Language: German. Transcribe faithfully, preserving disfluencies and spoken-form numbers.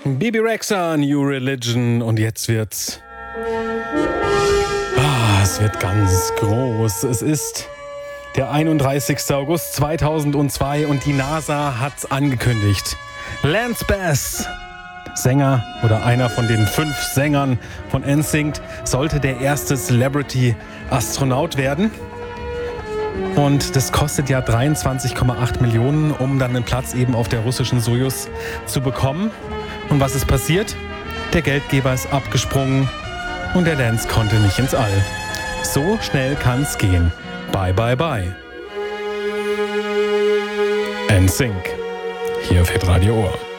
Bebe Rexha, New Religion, und jetzt wird's... Ah, es wird ganz groß. Es ist der einunddreißigster August zweitausendzwei und die NASA hat's angekündigt. Lance Bass, Sänger oder einer von den fünf Sängern von N Sync, sollte der erste Celebrity-Astronaut werden. Und das kostet ja dreiundzwanzig Komma acht Millionen, um dann einen Platz eben auf der russischen Sojus zu bekommen. Und was ist passiert? Der Geldgeber ist abgesprungen und der Lance konnte nicht ins All. So schnell kann's gehen. Bye, bye, bye. N Sync. Hier auf Hitradio Ohr.